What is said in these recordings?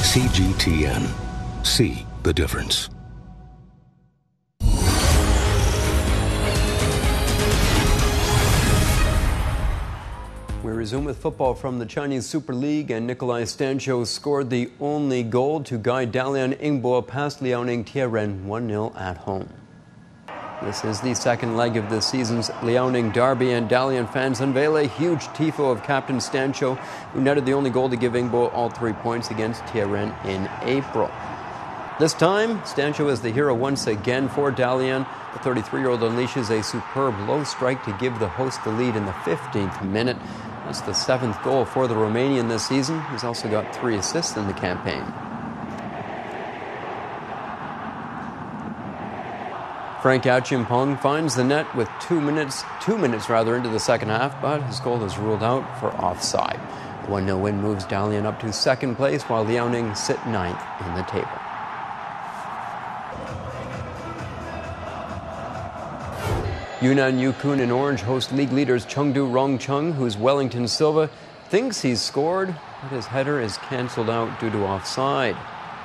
CGTN. See the difference. We resume with football from the Chinese Super League, and Nikolai Stancho scored the only goal to guide Dalian Ningbo past Liaoning Tianren 1-0 at home. This is the second leg of the season's Liaoning derby, and Dalian fans unveil a huge tifo of Captain Stancho, who netted the only goal to give Ningbo all 3 points against Tianren in April. This time, Stancho is the hero once again for Dalian. The 33-year-old unleashes a superb low strike to give the host the lead in the 15th minute. That's the 7th goal for the Romanian this season. He's also got 3 assists in the campaign. Frank Achimpong finds the net with 2 minutes into the second half, but his goal is ruled out for offside. The 1-0 win moves Dalian up to second place, while Liaoning sit 9th in the table. Yunnan Yukon in orange host league leaders Chengdu Rongcheng, whose Wellington Silva thinks he's scored, but his header is cancelled out due to offside.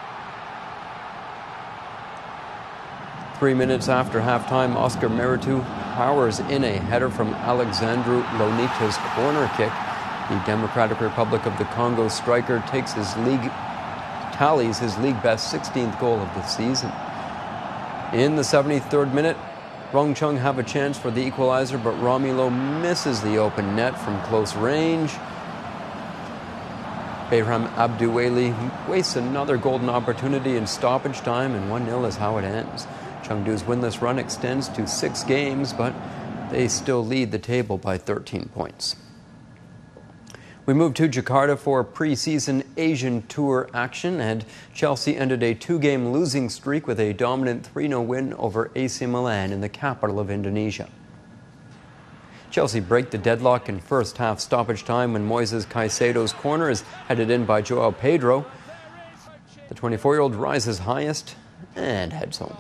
3 minutes after halftime, Oscar Meritu powers in a header from Alexandru Lonita's corner kick. The Democratic Republic of the Congo striker tallies his league best 16th goal of the season. In the 73rd minute, Rongcheng have a chance for the equalizer, but Romulo misses the open net from close range. Behram Abduweli wastes another golden opportunity in stoppage time, and 1-0 is how it ends. Chengdu's winless run extends to 6 games, but they still lead the table by 13 points. We move to Jakarta for pre-season Asian Tour action, and Chelsea ended a 2-game losing streak with a dominant 3-0 win over AC Milan in the capital of Indonesia. Chelsea break the deadlock in first half stoppage time when Moises Caicedo's corner is headed in by Joao Pedro. The 24-year-old rises highest and heads home.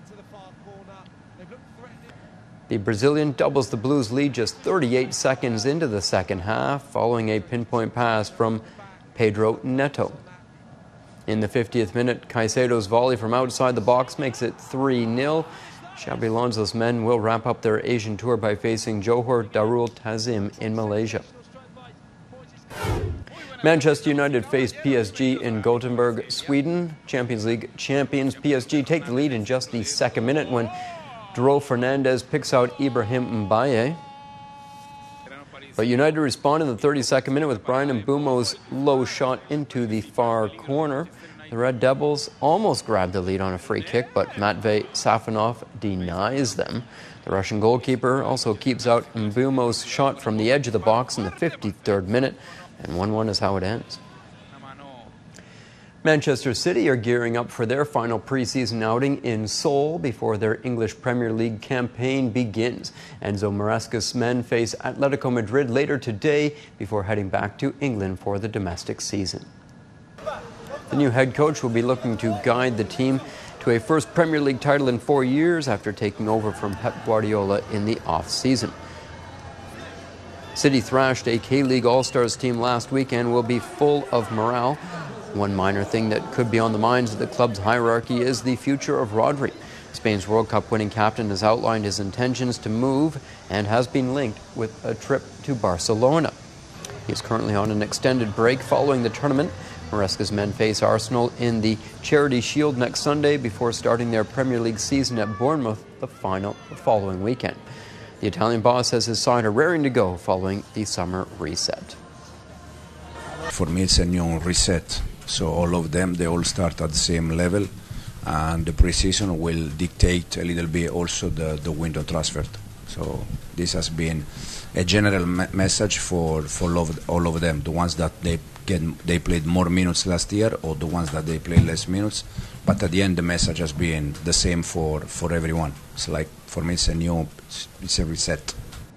The Brazilian doubles the Blues' lead just 38 seconds into the second half, following a pinpoint pass from Pedro Neto. In the 50th minute, Caicedo's volley from outside the box makes it 3-0. Xabi Alonso's men will wrap up their Asian tour by facing Johor Darul Tazim in Malaysia. Manchester United faced PSG in Gothenburg, Sweden. Champions League champions PSG take the lead in just the second minute when Dro Fernandez picks out Ibrahim Mbaye. But United respond in the 32nd minute with Brian Mbeumo's low shot into the far corner. The Red Devils almost grabbed the lead on a free kick, but Matvei Safonov denies them. The Russian goalkeeper also keeps out Mbeumo's shot from the edge of the box in the 53rd minute, and 1-1 is how it ends. Manchester City are gearing up for their final pre-season outing in Seoul before their English Premier League campaign begins. Enzo Maresca's men face Atletico Madrid later today before heading back to England for the domestic season. The new head coach will be looking to guide the team to a first Premier League title in 4 years after taking over from Pep Guardiola in the off-season. City thrashed a K-League All-Stars team last week and will be full of morale. One minor thing that could be on the minds of the club's hierarchy is the future of Rodri. Spain's World Cup winning captain has outlined his intentions to move and has been linked with a trip to Barcelona. He is currently on an extended break following the tournament. Maresca's men face Arsenal in the Charity Shield next Sunday before starting their Premier League season at Bournemouth the following weekend. The Italian boss says his side are raring to go following the summer reset. For me, it's a new reset. So all of them, they all start at the same level, and the preseason will dictate a little bit also the window transfer. So this has been a general message for all of them, the ones that they played more minutes last year or the ones that they played less minutes. But at the end, the message has been the same for everyone. It's like, for me, it's a reset.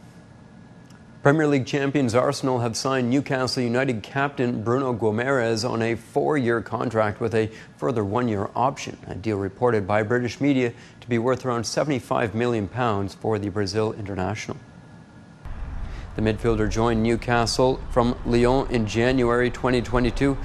Premier League champions Arsenal have signed Newcastle United captain Bruno Guimaraes on a 4-year contract with a further 1-year option, a deal reported by British media to be worth around £75 million for the Brazil international. The midfielder joined Newcastle from Lyon in January 2022.